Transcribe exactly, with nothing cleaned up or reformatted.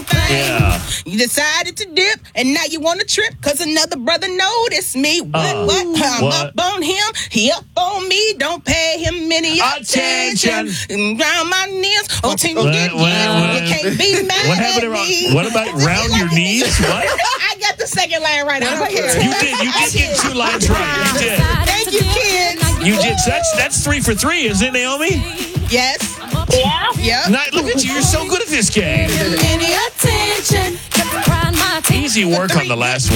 thing. Yeah. You decided to dip, and now you want to trip because another brother noticed me. What, Uh, what? I'm what? up on him. He up on me. Don't pay him any attention. Attention. Round my knees. Oh, team What- get what- you. what- You can't be mad What happened at around? me. What about round your knees? What? I got the second line right. I don't care. You did. You did get two lines right. You did. Thank you, kids. You did. So that's that's three for three, isn't it, Naomi? Yes. Yeah. Yep. Not, look at you. You're so good at this game. Any attention. Easy work on the last one.